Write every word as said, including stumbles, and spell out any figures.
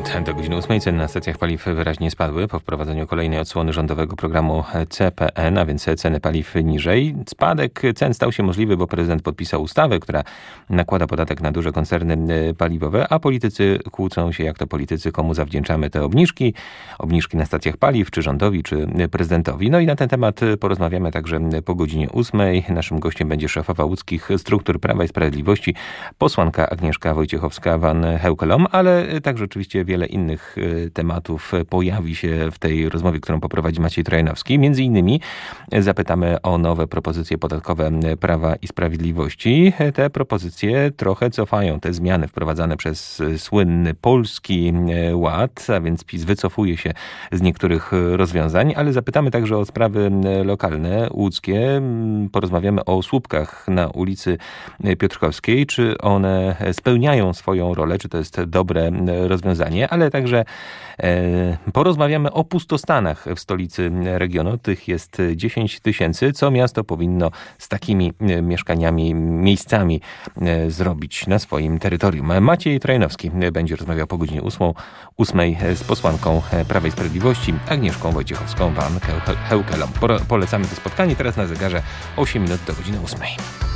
minut do godziny ósmej. Ceny na stacjach paliw wyraźnie spadły po wprowadzeniu kolejnej odsłony rządowego programu C P N, a więc ceny paliw niżej. Spadek cen stał się możliwy, bo prezydent podpisał ustawę, która nakłada podatek na duże koncerny paliwowe, a politycy kłócą się, jak to politycy, komu zawdzięczamy te obniżki. Obniżki na stacjach paliw, czy rządowi, czy prezydentowi. No i na ten temat porozmawiamy także po godzinie ósmej. Naszym gościem będzie szefowa łódzkich struktur Prawa i Sprawiedliwości, posłanka Agnieszka Wojciechowska-Van Heukelom, ale także oczywiście wiele innych tematów pojawi się w tej rozmowie, którą poprowadzi Maciej Trojanowski. Między innymi zapytamy o nowe propozycje podatkowe Prawa i Sprawiedliwości. Te propozycje trochę cofają te zmiany wprowadzane przez słynny Polski Ład, a więc PiS wycofuje się z niektórych rozwiązań, ale zapytamy także o sprawy lokalne, łódzkie. Porozmawiamy o słupkach na ulicy Piotrkowskiej, czy one spełniają swoją rolę, czy to jest dobre rozwiązanie, ale także e, porozmawiamy o pustostanach w stolicy regionu. Tych jest dziesięć tysięcy. Co miasto powinno z takimi mieszkaniami, miejscami e, zrobić na swoim terytorium? Maciej Trojanowski będzie rozmawiał po godzinie ósmej z posłanką Prawa i Sprawiedliwości Agnieszką Wojciechowską-Van Heukelom. Polecamy to spotkanie. Teraz na zegarze osiem minut do godziny ósmej.